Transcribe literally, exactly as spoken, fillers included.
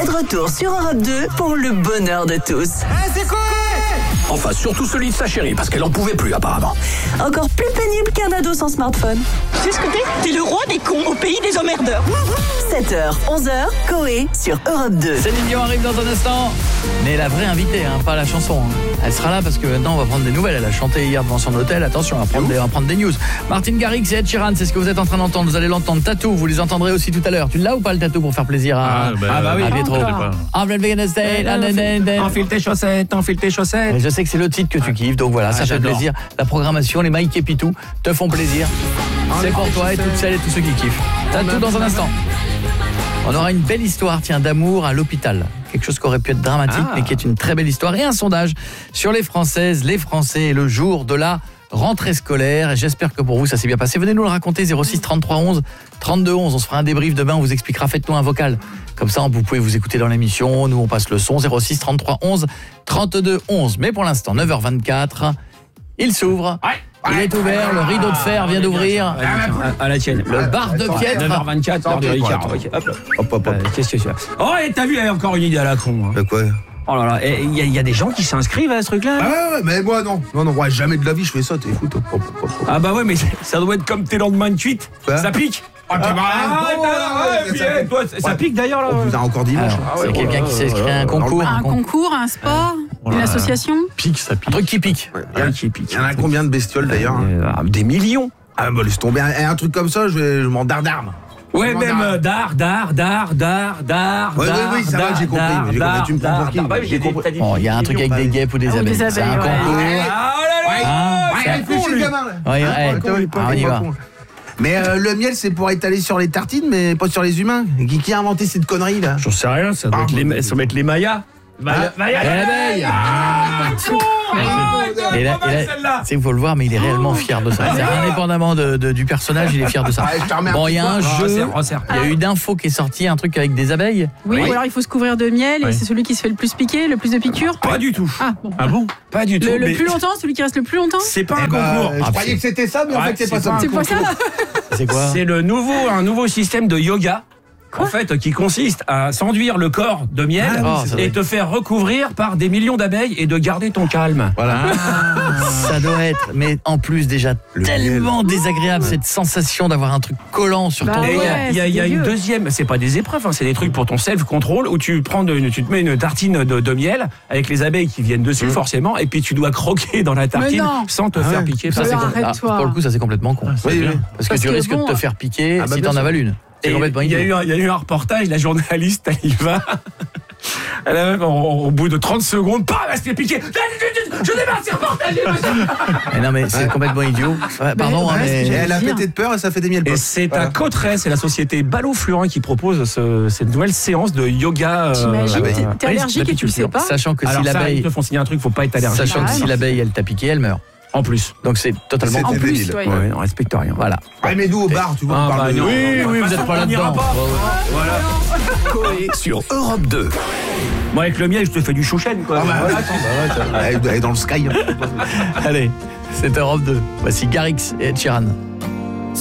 est de retour sur Europe deux pour le bonheur de tous. Hey, c'est quoi? Enfin, surtout celui de sa chérie, parce qu'elle en pouvait plus apparemment. Encore plus pénible qu'un ado sans smartphone. Tu sais ce que t'es? T'es le roi des cons au pays des emmerdeurs. sept heures, onze heures, Coé sur Europe deux. Céline Dion arrive dans un instant. Mais la vraie invitée, hein, pas la chanson. Hein. Elle sera là parce que maintenant on va prendre des nouvelles. Elle a chanté hier devant son hôtel. Attention, on va prendre des, on va prendre des news. Martin Garrix et Ed Sheeran, c'est ce que vous êtes en train d'entendre. Vous allez l'entendre. Tattoo, vous les entendrez aussi tout à l'heure. Tu l'as ou pas le tattoo pour faire plaisir à, ah, bah, ah, bah oui. à Pietro? Enfile tes chaussettes, enfile tes chaussettes. Je sais que c'est le titre que tu kiffes, donc voilà, ah, ça j'adore. Fait plaisir. La programmation, les Mike et Pitou te font plaisir. C'est pour toi et toutes celles et tous ceux qui kiffent. Tattoo dans un instant. On aura une belle histoire, tiens, d'amour à l'hôpital. Quelque chose qui aurait pu être dramatique, ah. mais qui est une très belle histoire. Et un sondage sur les Françaises, les Français et le jour de la rentrée scolaire. Et j'espère que pour vous, ça s'est bien passé. Venez nous le raconter, zéro six trente-trois onze trente-deux onze. On se fera un débrief demain, on vous expliquera. Faites-nous un vocal. Comme ça, vous pouvez vous écouter dans l'émission. Nous, on passe le son. zéro six trente-trois onze trente-deux onze. Mais pour l'instant, neuf heures vingt-quatre, il s'ouvre. Ouais. Il est ouvert, le rideau de fer vient d'ouvrir. À la tienne. Le bar de Piètre. neuf heures vingt-quatre, l'heure de Ricard. Hop, hop, hop. Qu'est-ce que c'est? Oh, et t'as vu, il y a encore une idée à la con. De quoi? Oh là là, il y, y a des gens qui s'inscrivent à ce truc-là. Ah ouais, mais moi non. Non, non, ouais, jamais de la vie je fais ça, t'es fou. Ah bah ouais, mais ça doit être comme tes lendemains de cuite. Ça pique. Ah, ah, ah, bon, ah, ouais, ça, toi, ça ouais. Pique d'ailleurs là. Oh putain, encore dimanche. Ah, c'est ouais, quelqu'un ouais, qui s'est inscrit à un concours. Un concours, un sport, voilà. Une association. Pique, ça pique. Un truc qui pique. Ouais, il y a un qui pique. Il y en a combien de bestioles d'ailleurs? euh, Des millions. Ah bah laisse tomber, un, un truc comme ça, je, vais, je m'en dardarme. Ouais, même euh, d'art, d'art, d'art, d'art, d'art. Oui, oui, oui, ça va, j'ai compris. J'ai compris, tu me prends pour qui? J'ai compris. Bon, il y a un truc avec des guêpes ou des abeilles. C'est un concours. Ah là là. Ouais, réfléchis le gamin là. Ouais, on y va. Mais euh, le miel, c'est pour étaler sur les tartines, mais pas sur les humains. Qui, qui a inventé cette connerie là? J'en sais rien, ça doit, ah, être, les, ça doit être les Mayas. Maya, Maya, l'abeille. Et là, il faut le voir, mais il est réellement fier de ça. Indépendamment de, de, du personnage, il est fier de ça. Bon, il y a un jeu, il y a eu une info qui est sortie, un truc avec des abeilles. Oui, oui. Ou alors il faut se couvrir de miel, oui. Et c'est celui qui se fait le plus piquer, le plus de piqûres. Pas du tout. Ah bon, ah bon Pas du tout. Le, le plus longtemps, celui qui reste le plus longtemps. C'est pas eh un bah, concours. Je ah, croyais que c'était ça, mais ouais, en fait c'est pas ça. C'est pas ça. C'est quoi? C'est le nouveau, un nouveau système de yoga. Quoi? En fait, qui consiste à s'enduire le corps de miel ah, oui, et te faire recouvrir par des millions d'abeilles et de garder ton calme. Voilà. Ah, ça doit être, mais en plus déjà le tellement miel. Désagréable, cette sensation d'avoir un truc collant sur bah ton ouais, corps. Il y a, y a une deuxième, c'est pas des épreuves, hein, c'est des trucs pour ton self-control où tu prends, de, tu te mets une tartine de, de miel avec les abeilles qui viennent dessus mmh. forcément, et puis tu dois croquer dans la tartine sans te ah faire ouais. piquer. Ça, ça, ah, pour le coup, ça c'est complètement con. Ah, oui, oui. Parce, Parce que tu que risques bon, de te faire piquer ah, bah, si t'en avales une. Il y, y, y a eu un reportage, la journaliste, elle y va. Elle a même, au, au bout de trente secondes, bam, elle se fait piquer. Je démarre ce reportage. Non, mais c'est ouais. complètement idiot. Pardon, mais, mais... Elle a pété de peur et ça fait des miels. Et c'est voilà. à Cauterets, c'est la société Ballot Fluorin qui propose ce, cette nouvelle séance de yoga. T'imagines, euh, t'es allergique et tu le sais pas. Sachant que si l'abeille. Ils te font signer un truc, faut pas être allergique. Sachant que si l'abeille, elle t'a piqué, elle meurt. En plus. Donc c'est totalement en plus, ouais. Ouais, on respecte rien. Voilà. Ouais, mais nous au bar, tu vois, ah, on parle bah, de... non, oui, oui, vous êtes pas là-dedans. Voilà. Coé sur Europe deux. Moi, avec le miel, je te fais du chouchen, quoi. Ah bah, voilà, attends, bah, ouais, elle est dans le sky. Allez, c'est Europe deux. Voici Garrix et Ed Sheeran.